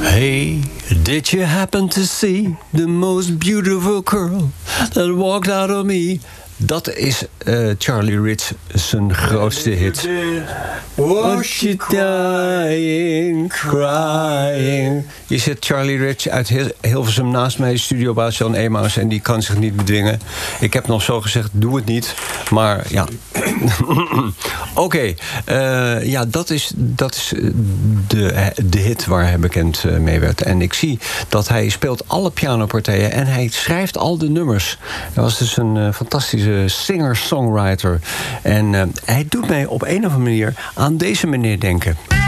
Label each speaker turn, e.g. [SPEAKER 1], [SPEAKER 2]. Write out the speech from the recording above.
[SPEAKER 1] Hey, did you happen to see the most beautiful girl that walked out of me? Dat is Charlie Rich zijn grootste hit. Was she dying, crying? Je zit Charlie Rich uit Hilversum naast mij, studiobaas Jan Emaus, en die kan zich niet bedwingen. Ik heb nog zo gezegd, doe het niet. Maar ja. Oké, ja, dat is de hit waar hij bekend mee werd. En ik zie dat hij speelt alle pianopartijen en hij schrijft al de nummers. Hij was dus een fantastische singer-songwriter. En hij doet mij op een of andere manier aan deze meneer denken.